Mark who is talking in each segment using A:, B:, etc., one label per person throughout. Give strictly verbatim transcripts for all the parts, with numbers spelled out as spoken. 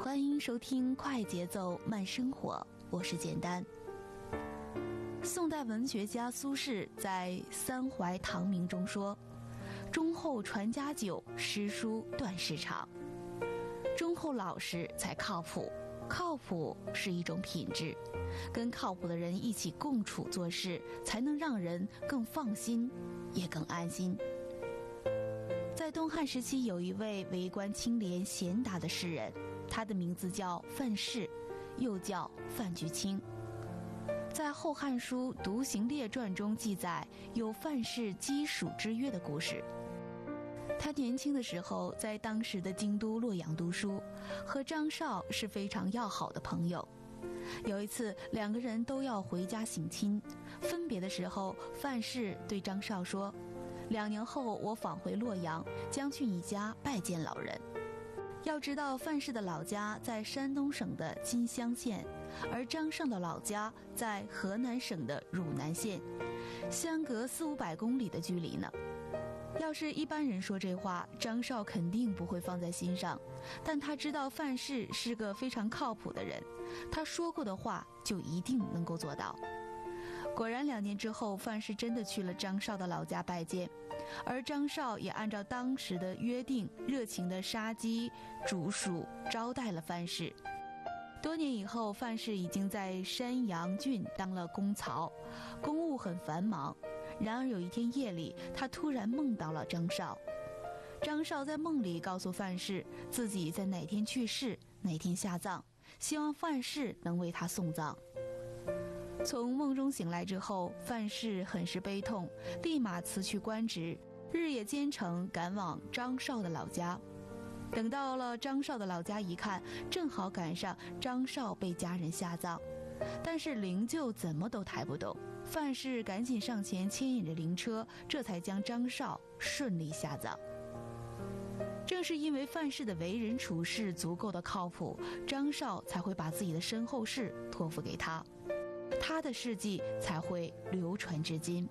A: 欢迎收听快节奏慢生活，我是简单。宋代文学家苏轼在《三怀堂铭》中说：忠厚传家久，诗书断世长。忠厚老实才靠谱，靠谱是一种品质，跟靠谱的人一起共处做事，才能让人更放心，也更安心。在东汉时期，有一位为官清廉贤达的诗人，他的名字叫范氏，又叫范菊卿。在《后汉书·独行列传》中记载有范氏击蜀之约的故事。他年轻的时候在当时的京都洛阳读书，和张绍是非常要好的朋友。有一次两个人都要回家省亲，分别的时候，范氏对张绍说：两年后我返回洛阳，将去你家拜见老人。要知道范氏的老家在山东省的金乡县，而张绍的老家在河南省的汝南县，相隔四五百公里的距离呢。要是一般人说这话，张绍肯定不会放在心上，但他知道范氏是个非常靠谱的人，他说过的话就一定能够做到。果然两年之后，范氏真的去了张绍的老家拜见，而张绍也按照当时的约定，热情地杀鸡煮薯招待了范氏。多年以后，范氏已经在山阳郡当了公曹，公务很繁忙。然而有一天夜里，他突然梦到了张绍。张绍在梦里告诉范氏，自己在哪天去世，哪天下葬，希望范氏能为他送葬。从梦中醒来之后，范氏很是悲痛，立马辞去官职，日夜兼程赶往张绍的老家。等到了张绍的老家一看，正好赶上张绍被家人下葬，但是灵柩怎么都抬不动。范氏赶紧上前牵引着灵车，这才将张绍顺利下葬。正是因为范氏的为人处事足够的靠谱，张绍才会把自己的身后事托付给他，他的事迹才会流传至今。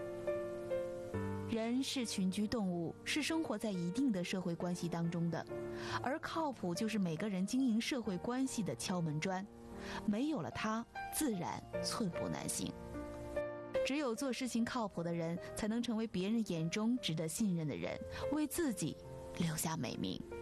A: 人是群居动物，是生活在一定的社会关系当中的，而靠谱就是每个人经营社会关系的敲门砖，没有了它，自然寸步难行。只有做事情靠谱的人，才能成为别人眼中值得信任的人，为自己留下美名。